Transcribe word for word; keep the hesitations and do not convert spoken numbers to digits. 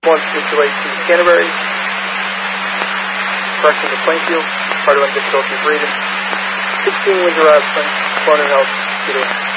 one Mutual to Canterbury. Correction to Plainfield. Part of difficulty breathing. sixteen Windsor Ave, Corner Health, Peter.